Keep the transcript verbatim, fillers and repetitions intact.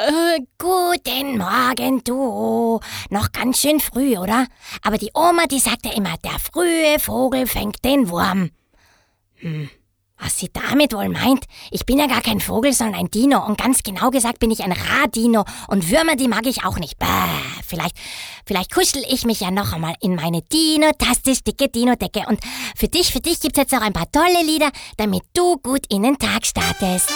Äh, guten Morgen, du. Noch ganz schön früh, oder? Aber die Oma, die sagt ja immer, der frühe Vogel fängt den Wurm. Hm, was sie damit wohl meint? Ich bin ja gar kein Vogel, sondern ein Dino. Und ganz genau gesagt bin ich ein Radino. Und Würmer, die mag ich auch nicht. Bäh, vielleicht, vielleicht kuschel ich mich ja noch einmal in meine dino-tastisch dicke Dino-Decke. Und für dich, für dich gibt's jetzt noch ein paar tolle Lieder, damit du gut in den Tag startest.